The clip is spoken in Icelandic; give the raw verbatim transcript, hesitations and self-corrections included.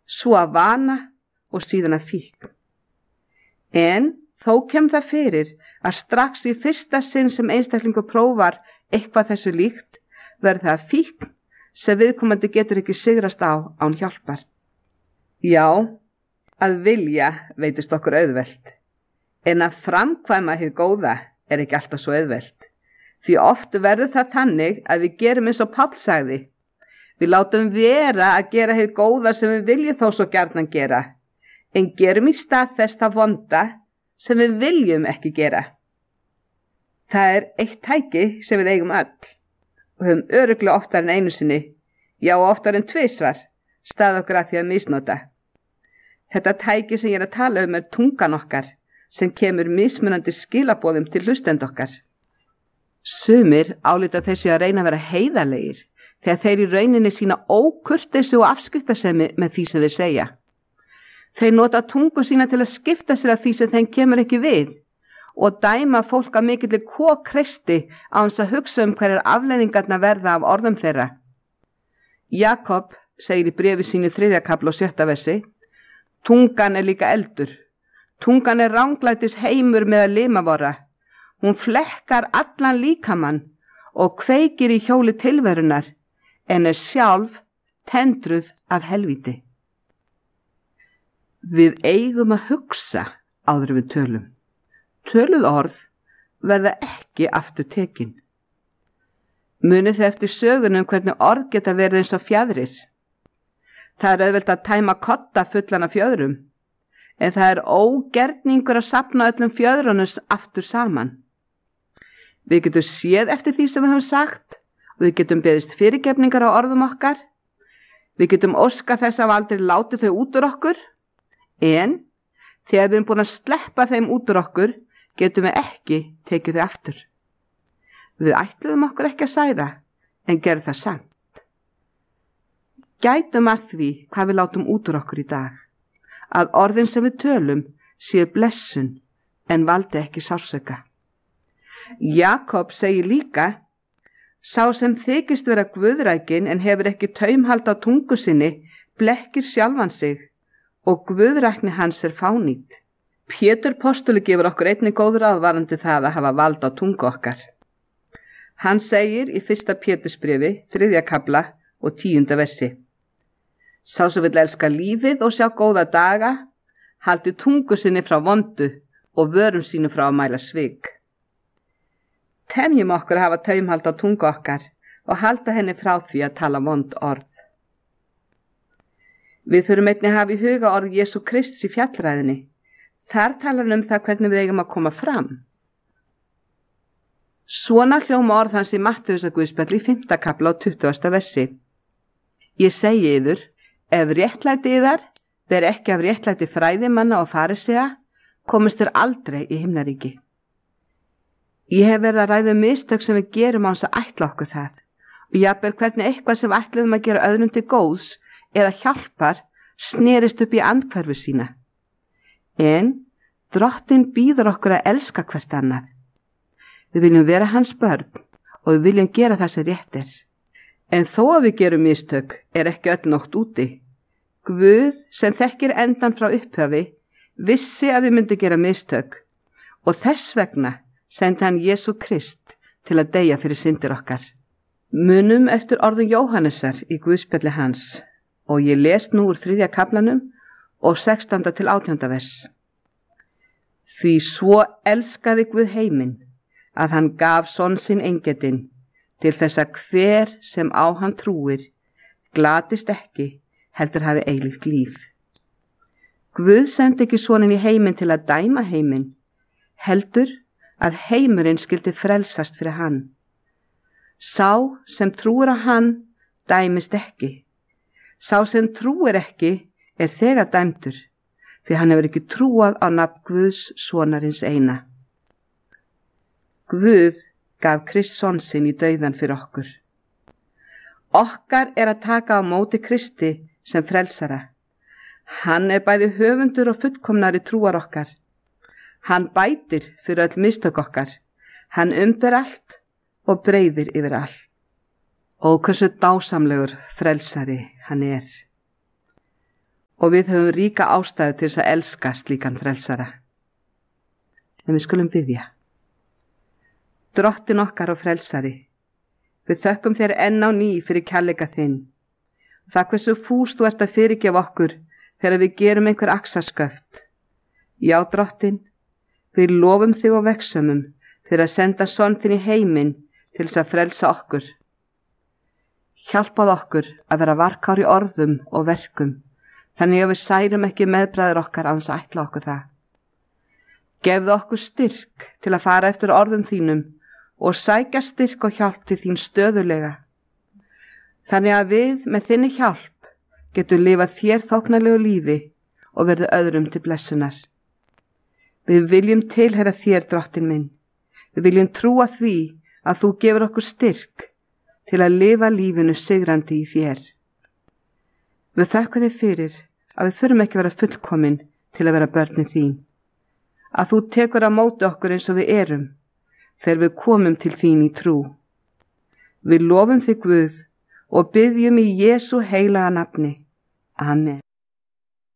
svo að vana og síðan að fíkn. En þó kem það fyrir að strax í fyrsta sinn sem einstaklingur prófar eitthvað þessu líkt verður það fíkn sem viðkomandi getur ekki sigrast á án hjálpar. Já, að vilja veitist okkur auðvelt, en að framkvæma hið góða er ekki alltaf svo auðvelt. Því oft verður það þannig að við gerum eins og Páll sagði. Við látum vera að gera hið góða sem við viljum þó svo gjarnan gera, en gerum í stað þess það vonda sem við viljum ekki gera. Það er eitt tæki sem við eigum öll og höfum örugglega oftar en einu sinni, já oftar en tvisvar, stað okkur að því að misnota. Þetta tæki sem ég er að tala um er tungan okkar sem kemur mismunandi skilaboðum til hlustenda okkar. Sumir álíta þessi að reyna að vera heiðarlegir þegar þeir í rauninni sína ókurteisi og afskiptasemi með því sem þeir segja. Þeir nota tungu sína til að skipta sér af því sem þeim kemur ekki við og dæma fólk að mikilli kokreisti á hans að hugsa um hverjar afleiðingarnar verða af orðum þeirra. Jakob segir í bréfi sínu þriðja kafla og sjötta versi: tungan er líka eldur. Tungan er ranglætis heimur með að lima vorra. Hún flekkar allan líkamann og kveikir í hjóli tilverunar, en er sjálf tendruð af helvíti. Við eigum að hugsa áður en við tölum. Töluð orð verða ekki aftur tekin. Munið þið eftir sögunum hvernig orð geta verið eins og fjaðrir. Það er auðvelt að tæma kotta fullan af fjöðrum, en það er ógerningur að safna öllum fjöðrunum aftur saman. Við getum séð eftir því sem við höfum sagt og við getum beðist fyrirgefningar á orðum okkar. Við getum óskað þess að aldrei láti þau út úr okkur, en þegar við erum búin að sleppa þeim út úr okkur, getum við ekki tekið þau aftur. Við ætluðum okkur ekki að særa, en gerum það samt. Gætum að því hvað við látum út úr okkur í dag, að orðin sem við tölum séu blessun en valdi ekki sársauka. Jakob segir líka: sá sem þykist vera guðrækin en hefur ekki taumhald á tungu sinni, blekkir sjálfan sig og guðrækni hans er fánýt. Pétur postuli gefur okkur einnig góð ráð varðandi það að hafa vald á tungu okkar. Hann segir í fyrsta Pétursbréfi, þriðja kafla og tíunda versi: sá sem vill elska lífið og sjá góða daga, haldi tungu sinni frá vondu og vörum sínu frá að mæla svik. Temjum okkur að hafa taumhald á tungu okkar og halda henni frá því að tala vond orð. Við þurfum einnig að hafa í huga orð Jesú Krists í fjallræðinni. Þar talar hann um það hvernig við eigum að koma fram. Svona hljóma orð hans í Mattheusarguðspjalli í fimmta kafla og tuttugasta versi: ég segi yður, ef réttlæti yðar ber ekki af réttlæti fræðimanna og farisea, komist þér aldrei í himnaríki. Ég hef verið að ræða um mistök sem við gerum á hans að ætla okkur það og jafnvel hvernig eitthvað sem ætluðum að gera öðrum til góðs eða hjálpar snerist upp í andhverfu sína. En Drottinn býður okkur að elska hvert annað. Við viljum vera hans börn og við viljum gera það sem rétt er. En þó að við gerum mistök er ekki öll nótt úti. Guð sem þekkir endan frá upphafi vissi að við myndum gera mistök og þess vegna sendi hann Jesú Krist til að deyja fyrir syndir okkar. Munum eftir orðum Jóhannesar í Guðspjalli hans og ég les nú úr þriðja kaflanum og sextánda til átjánda vers. Því svo elskaði Guð heiminn að hann gaf son sinn eingetinn til þess að hver sem á hann trúir glatist ekki heldur hafi eilíft líf. Guð sendi ekki soninn í heiminn til að dæma heiminn, heldur að heimurinn skyldi frelsast fyrir hann. Sá sem trúir á hann dæmist ekki. Sá sem trúir ekki er þegar dæmdur, því hann hefur ekki trúað á nafn Guðs sonarins eina. Guð gaf Krist son sinn í dauðan fyrir okkur. Okkar er að taka á móti Kristi sem frelsara. Hann er bæði höfundur og fullkomnari trúar okkar. Hann bætir fyrir öll mistök okkar. Hann umber allt og breiðir yfir allt. Og hversu dásamlegur frelsari hann er. og við höfum ríka ástæðu til þess að elska slíkan frelsara. En við skulum biðja. Drottin okkar og frelsari, við þökkum þér enn á ný fyrir kærleika þinn. Það hversu fús þú ert að fyrirgefa okkur þegar við gerum einhver axarsköft. Já, drottin, við lofum þig og vegsumum fyrir að senda son þinn í heiminn til þess að frelsa okkur. Hjálpað okkur að vera varkár í orðum og verkum, þannig að við særum ekki meðbræður okkar án þess að ætla okkur það. Gefðu okkur styrk til að fara eftir orðum þínum og sækja styrk og hjálp til þín stöðulega. Þannig að við með þinni hjálp getum lifað þér þóknarlegu lífi og verðu öðrum til blessunar. Við viljum tilheyra þér, drottin minn. Við viljum trúa því að þú gefur okkur styrk til að lifa lífinu sigrandi í þér. Við þökkum þig fyrir að við þurfum ekki að vera fullkomin til að vera börnin þín. Að þú tekur á móti okkur eins og við erum þegar við komum til þín í trú. Við lofum þig Guð og biðjum í Jesú heilaga nafni. Amen.